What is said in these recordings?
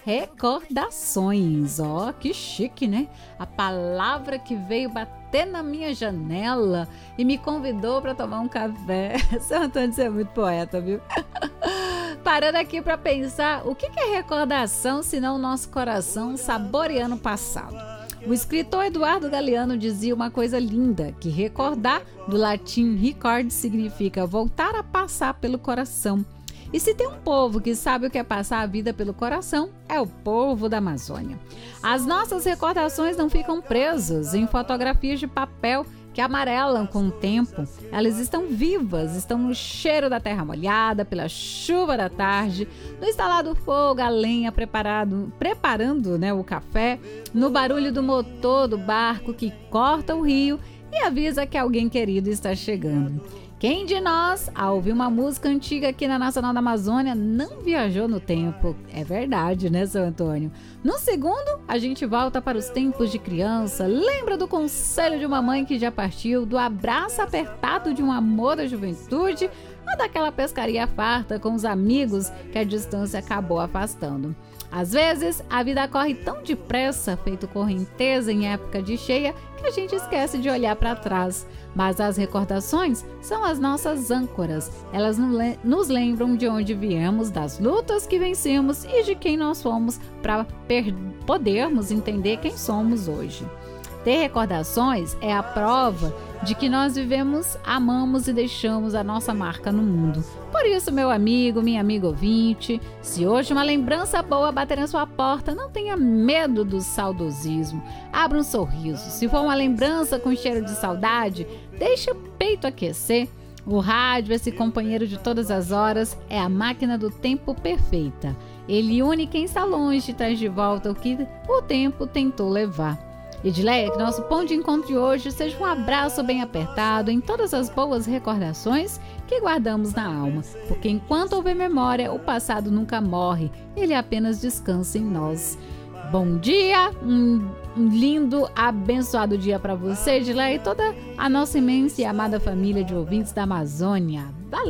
recordações. Ó, que chique, né? A palavra que veio bater na minha janela e me convidou para tomar um café. Seu Antônio, você é muito poeta, viu? Parando aqui para pensar, o que é recordação se não o nosso coração saboreando o passado? O escritor Eduardo Galeano dizia uma coisa linda, que recordar, do latim record, significa voltar a passar pelo coração. E se tem um povo que sabe o que é passar a vida pelo coração, é o povo da Amazônia. As nossas recordações não ficam presas em fotografias de papel que amarelam com o tempo. Elas estão vivas, estão no cheiro da terra molhada, pela chuva da tarde, no instalar do fogo, a lenha preparando o café, no barulho do motor do barco que corta o rio e avisa que alguém querido está chegando. Quem de nós, ao ouvir uma música antiga aqui na Nacional da Amazônia, não viajou no tempo? É verdade, né, seu Antônio? No segundo, a gente volta para os tempos de criança, lembra do conselho de uma mãe que já partiu, do abraço apertado de um amor da juventude ou daquela pescaria farta com os amigos que a distância acabou afastando. Às vezes, a vida corre tão depressa, feito correnteza em época de cheia, que a gente esquece de olhar para trás. Mas as recordações são as nossas âncoras. Elas nos lembram de onde viemos, das lutas que vencemos e de quem nós fomos para podermos entender quem somos hoje. Ter recordações é a prova de que nós vivemos, amamos e deixamos a nossa marca no mundo. Por isso, meu amigo, minha amiga ouvinte, se hoje uma lembrança boa bater na sua porta, não tenha medo do saudosismo. Abra um sorriso. Se for uma lembrança com cheiro de saudade, deixe o peito aquecer. O rádio, esse companheiro de todas as horas, é a máquina do tempo perfeita. Ele une quem está longe e traz de volta o que o tempo tentou levar. Edileia, que nosso ponto de encontro de hoje seja um abraço bem apertado em todas as boas recordações que guardamos na alma, porque enquanto houver memória, o passado nunca morre, ele apenas descansa em nós. Bom dia, um lindo, abençoado dia para você, Edileia, e toda a nossa imensa e amada família de ouvintes da Amazônia.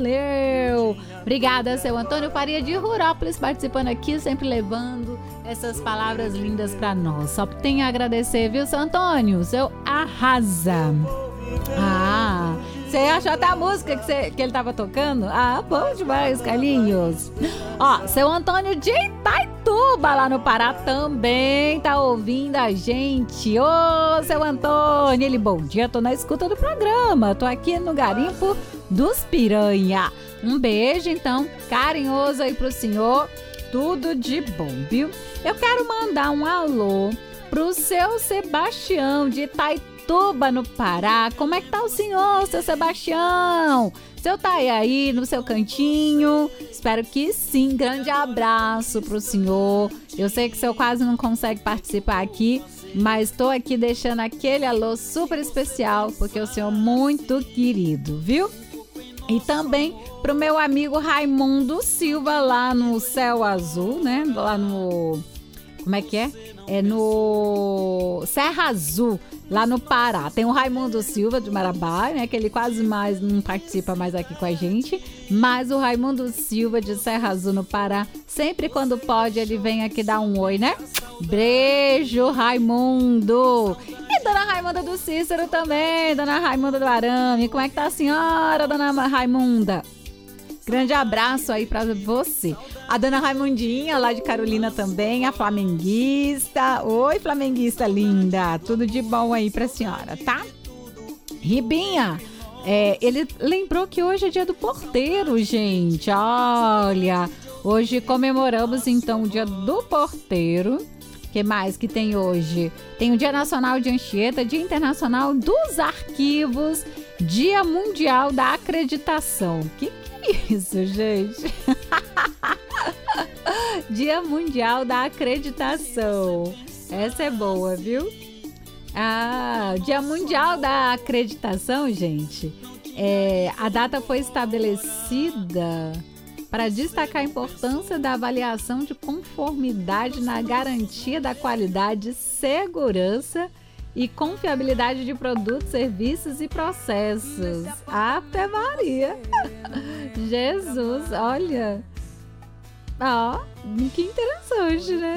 Valeu! Obrigada, seu Antônio Faria de Rurópolis, participando aqui, sempre levando essas palavras lindas para nós. Só tenho a agradecer, viu, seu Antônio? Seu arrasa! Você achou até a música que ele tava tocando? Bom demais, Carlinhos. Ó, seu Antônio de Itaituba, lá no Pará, também tá ouvindo a gente. Ô, seu Antônio, ele, bom dia, tô na escuta do programa. Tô aqui no garimpo dos Piranha. Um beijo, então, carinhoso aí pro senhor. Tudo de bom, viu? Eu quero mandar um alô pro seu Sebastião de Itaituba, no Pará. Como é que tá o senhor, seu Sebastião? O senhor tá aí no seu cantinho? Espero que sim. Grande abraço pro senhor. Eu sei que o senhor quase não consegue participar aqui, mas tô aqui deixando aquele alô super especial, porque o senhor é muito querido, viu? E também pro meu amigo Raimundo Silva, lá no Céu Azul, né? Lá no... Como é que é? É no Serra Azul, lá no Pará. Tem o Raimundo Silva de Marabá, né? Que ele quase mais não participa mais aqui com a gente. Mas o Raimundo Silva de Serra Azul, no Pará, sempre quando pode ele vem aqui dar um oi, né? Beijo, Raimundo! E dona Raimunda do Cícero também, dona Raimunda do Arame. Como é que tá a senhora, dona Raimunda? Grande abraço aí pra você. A dona Raimundinha, lá de Carolina também, a flamenguista. Oi, flamenguista linda. Tudo de bom aí pra senhora, tá? Ribinha, ele lembrou que hoje é dia do porteiro, gente. Olha, hoje comemoramos então o dia do porteiro. O que mais que tem hoje? Tem o Dia Nacional de Anchieta, Dia Internacional dos Arquivos, Dia Mundial da Acreditação. Que é isso, gente? Dia Mundial da Acreditação. Essa é boa, viu? Dia Mundial da Acreditação, gente. A data foi estabelecida para destacar a importância da avaliação de conformidade na garantia da qualidade, segurança e confiabilidade de produtos, serviços e processos. Ave Maria! Jesus, olha! Que interessante, né?